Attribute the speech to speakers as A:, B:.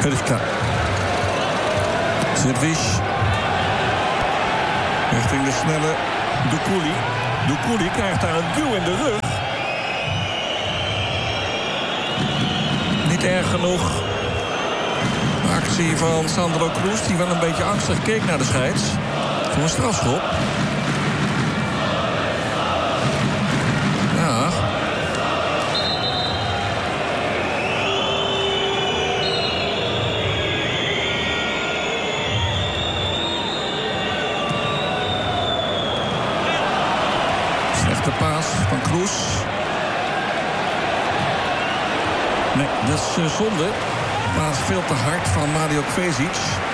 A: Hurka. Zirvish. Richting de snelle Doukouli. Doukouli krijgt daar een duw in de rug. Niet erg genoeg. Actie van Sandro Cruz, die wel een beetje angstig keek naar de scheids. Voor een strafschop. Ja. Slechte paas van Cruz. Nee, dat is zonde. Paas veel te hard van Mario Kvezic.